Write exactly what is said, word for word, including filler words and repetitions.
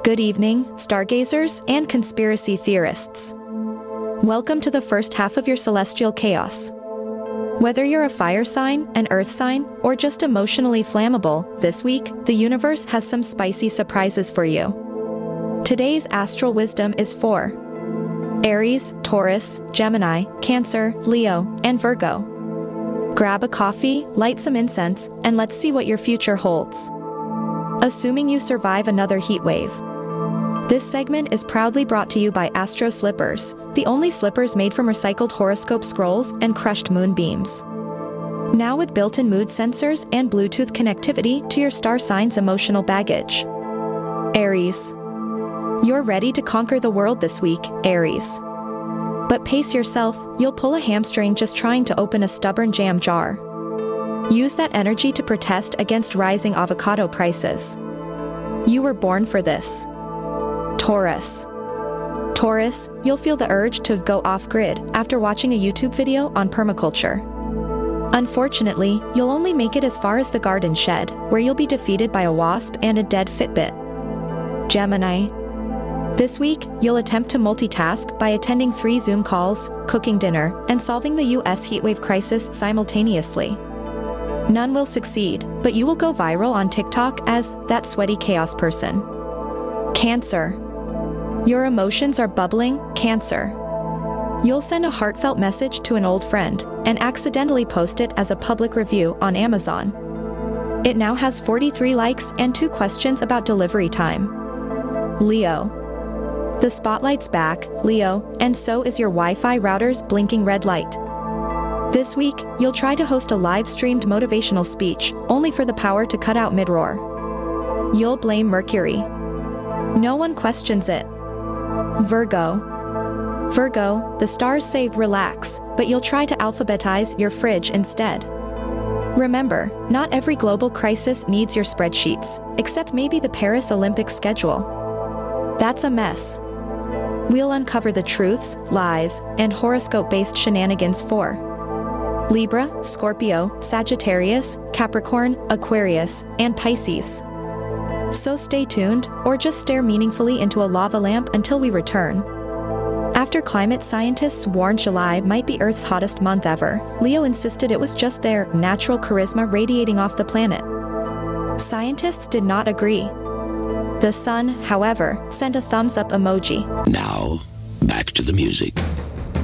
Good evening, stargazers and conspiracy theorists. Welcome to the first half of your celestial chaos. Whether you're a fire sign, an earth sign, or just emotionally flammable, this week, the universe has some spicy surprises for you. Today's astral wisdom is for Aries, Taurus, Gemini, Cancer, Leo, and Virgo. Grab a coffee, light some incense, and let's see what your future holds. Assuming you survive another heat wave. This segment is proudly brought to you by Astro Slippers, the only slippers made from recycled horoscope scrolls and crushed moonbeams. Now with built-in mood sensors and Bluetooth connectivity to your star sign's emotional baggage. Aries. You're ready to conquer the world this week, Aries. But pace yourself, you'll pull a hamstring just trying to open a stubborn jam jar. Use that energy to protest against rising avocado prices. You were born for this. Taurus. Taurus, you'll feel the urge to go off-grid after watching a YouTube video on permaculture. Unfortunately, you'll only make it as far as the garden shed, where you'll be defeated by a wasp and a dead Fitbit. Gemini. This week, you'll attempt to multitask by attending three Zoom calls, cooking dinner, and solving the U S heatwave crisis simultaneously. None will succeed, but you will go viral on TikTok as that sweaty chaos person. Cancer. Your emotions are bubbling, Cancer. You'll send a heartfelt message to an old friend and accidentally post it as a public review on Amazon. It now has forty-three likes and two questions about delivery time. Leo. The spotlight's back, Leo, and so is your Wi-Fi router's blinking red light. This week, you'll try to host a live-streamed motivational speech, only for the power to cut out mid-roar. You'll blame Mercury. No one questions it. Virgo. Virgo, the stars say relax, but you'll try to alphabetize your fridge instead. Remember, not every global crisis needs your spreadsheets, except maybe the Paris Olympics schedule. That's a mess. We'll uncover the truths, lies, and horoscope-based shenanigans for Libra, Scorpio, Sagittarius, Capricorn, Aquarius, and Pisces. So stay tuned, or just stare meaningfully into a lava lamp until we return. After climate scientists warned July might be Earth's hottest month ever, Leo insisted it was just their natural charisma radiating off the planet. Scientists did not agree. The sun, however, sent a thumbs-up emoji. Now, back to the music.